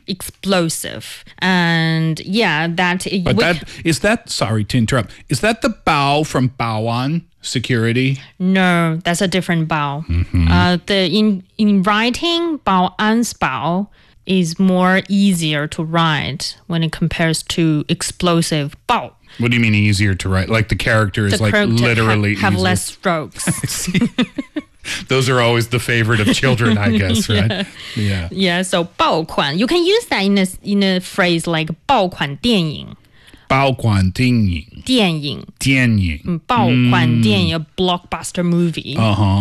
explosive. And yeah, sorry to interrupt, is that the Bao from Baoan Security? No, that's a different Bao. In writing, Baoan's Bao is more easier to write when it compares to explosive Bao. What do you mean easier to write? Like the character is like literally have easier. less strokes. Those are always the favorite of children, I guess, right? Yeah. Yeah. So 爆款, you can use that in a phrase like 爆款电影. 爆款电影. 电影. 电影. 爆款电影, a blockbuster movie.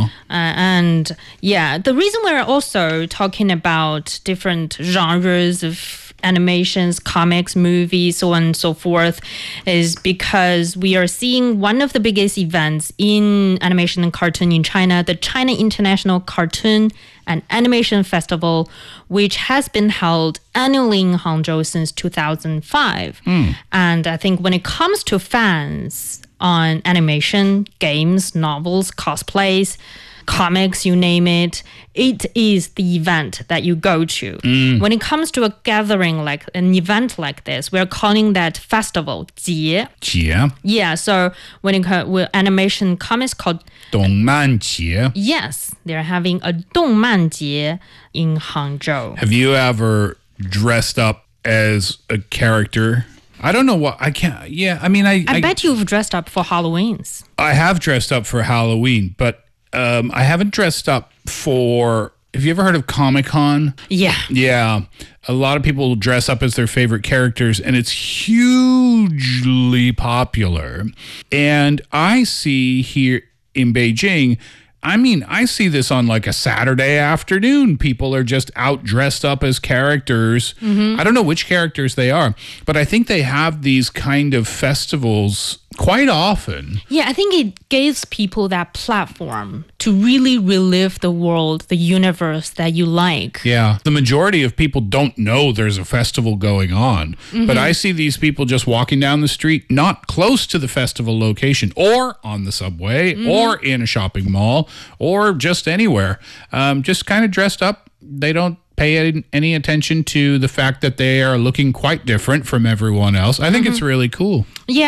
And yeah, the reason we're also talking about different genres of animations, comics, movies, so on and so forth, is because we are seeing one of the biggest events in animation and cartoon in China, the China International Cartoon and Animation Festival, which has been held annually in Hangzhou since 2005. And I think when it comes to fans on animation, games, novels, cosplays, comics, you name it, it is the event that you go to. When it comes to a gathering, like an event like this, we're calling that festival, 节. 节. Yeah, so when it comes with animation comics called 动漫节. Yes, they're having a 动漫节 in Hangzhou. Have you ever dressed up as a character? I don't know what I can't. Yeah, I mean, I bet you've dressed up for Halloween's. I have dressed up for Halloween, but I haven't dressed up for. Have you ever heard of Comic-Con? Yeah. Yeah. A lot of people dress up as their favorite characters, and it's hugely popular. And I see here in Beijing, I mean, I see this on like a Saturday afternoon. People are just out dressed up as characters. I don't know which characters they are, but I think they have these kind of festivals quite often. Yeah, I think it gives people that platform to really relive the world, the universe that you like. Yeah, the majority of people don't know there's a festival going on, but I see these people just walking down the street, not close to the festival location, or on the subway, or in a shopping mall, or just anywhere, just kind of dressed up. They don't pay any attention to the fact that they are looking quite different from everyone else. I think it's really cool.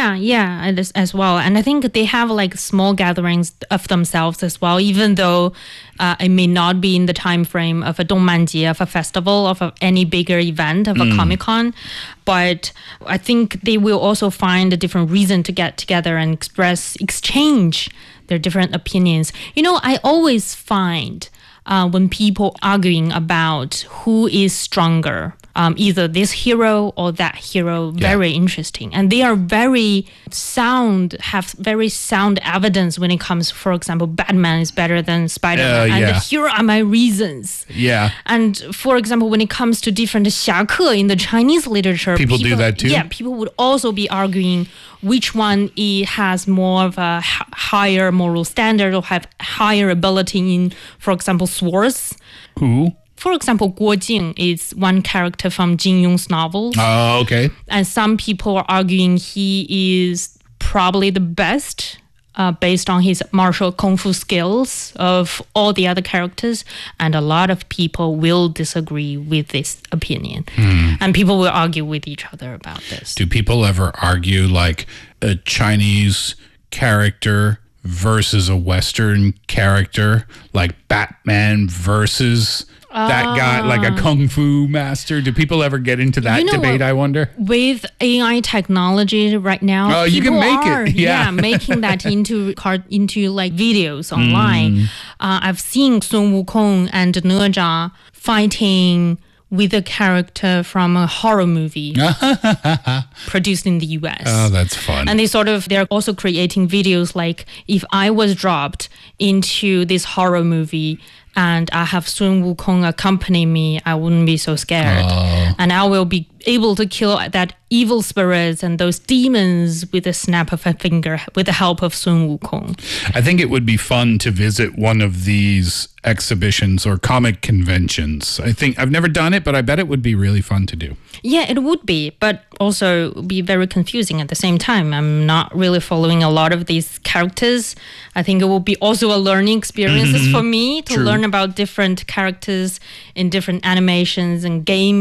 Yeah, as well. And I think they have like small gatherings of themselves as well, even though it may not be in the time frame of a 动漫节, of a festival, of any bigger event, of a Comic-Con. But I think they will also find a different reason to get together and exchange their different opinions. You know, I always find when people arguing about who is stronger, either this hero or that hero, very interesting. And they are very sound, have very sound evidence when it comes, for example, Batman is better than Spider-Man. And here are my reasons. Yeah. And for example, when it comes to different 侠客 in the Chinese literature, people do that too? Yeah, people would also be arguing which one has more of a higher moral standard or have higher ability in, for example, swords. Who? For example, Guo Jing is one character from Jin Yong's novels. Oh, okay. And some people are arguing he is probably the best based on his martial kung fu skills of all the other characters. And a lot of people will disagree with this opinion. And people will argue with each other about this. Do people ever argue like a Chinese character versus a Western character, like Batman versus that guy, like a kung fu master? Do people ever get into that debate, I wonder? With AI technology right now, you can make it. Yeah. Making that into like videos online. I've seen Sun Wukong and Ne Zha fighting with a character from a horror movie produced in the US. Oh, that's fun. And they're also creating videos like, if I was dropped into this horror movie and I have Sun Wukong accompany me, I wouldn't be so scared. And I will be able to kill that evil spirits and those demons with a snap of a finger with the help of Sun Wukong. I think it would be fun to visit one of these exhibitions or comic conventions. I think I've never done it, but I bet it would be really fun to do. Yeah, it would be, but also be very confusing at the same time. I'm not really following a lot of these characters. I think it will be also a learning experience for me to learn about different characters in different animations and games.